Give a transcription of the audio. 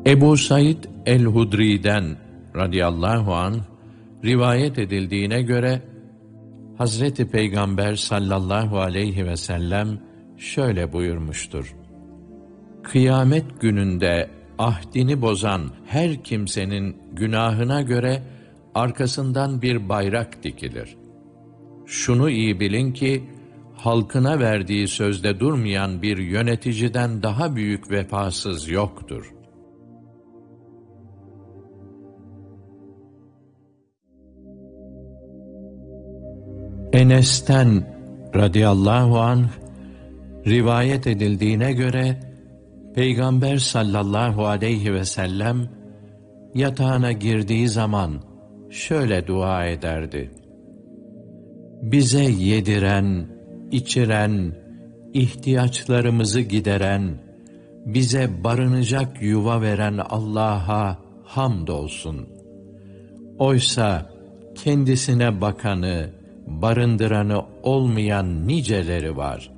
Ebu Said el-Hudri'den radıyallahu anh rivayet edildiğine göre Hazreti Peygamber sallallahu aleyhi ve sellem şöyle buyurmuştur: Kıyamet gününde ahdini bozan her kimsenin günahına göre arkasından bir bayrak dikilir. Şunu iyi bilin ki, halkına verdiği sözde durmayan bir yöneticiden daha büyük vefasız yoktur. Enes'ten radıyallahu anh rivayet edildiğine göre Peygamber sallallahu aleyhi ve sellem yatağına girdiği zaman şöyle dua ederdi: Bize yediren, içiren, ihtiyaçlarımızı gideren, bize barınacak yuva veren Allah'a hamdolsun. Oysa kendisine bakanı, barındıranı olmayan niceleri var.